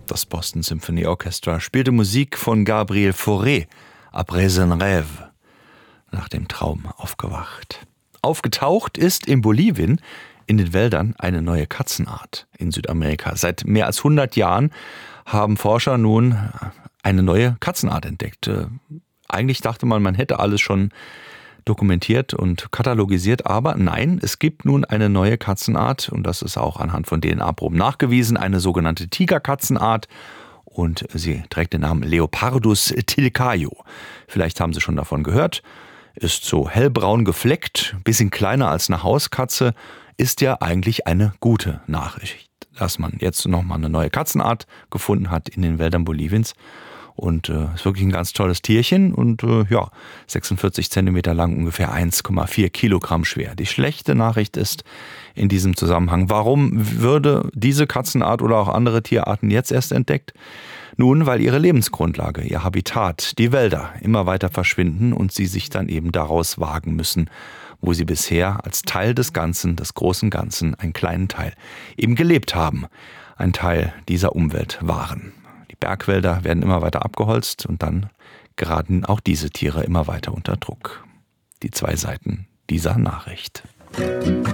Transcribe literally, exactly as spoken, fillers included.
Das Boston Symphony Orchestra spielte Musik von Gabriel Fauré, Après un rêve, nach dem Traum aufgewacht. Aufgetaucht ist in Bolivien in den Wäldern eine neue Katzenart in Südamerika. Seit mehr als hundert Jahren haben Forscher nun eine neue Katzenart entdeckt. Eigentlich dachte man, man hätte alles schon dokumentiert und katalogisiert, aber nein, es gibt nun eine neue Katzenart und das ist auch anhand von D N A-Proben nachgewiesen, eine sogenannte Tigerkatzenart und sie trägt den Namen Leopardus tilcaio. Vielleicht haben Sie schon davon gehört, ist so hellbraun gefleckt, bisschen kleiner als eine Hauskatze, ist ja eigentlich eine gute Nachricht, dass man jetzt nochmal eine neue Katzenart gefunden hat in den Wäldern Boliviens. Und äh, ist wirklich ein ganz tolles Tierchen und äh, ja, sechsundvierzig Zentimeter lang, ungefähr eins Komma vier Kilogramm schwer. Die schlechte Nachricht ist in diesem Zusammenhang, warum würde diese Katzenart oder auch andere Tierarten jetzt erst entdeckt? Nun, weil ihre Lebensgrundlage, ihr Habitat, die Wälder immer weiter verschwinden und sie sich dann eben daraus wagen müssen, wo sie bisher als Teil des Ganzen, des großen Ganzen, einen kleinen Teil eben gelebt haben, ein Teil dieser Umwelt waren. Die Bergwälder werden immer weiter abgeholzt und dann geraten auch diese Tiere immer weiter unter Druck. Die zwei Seiten dieser Nachricht.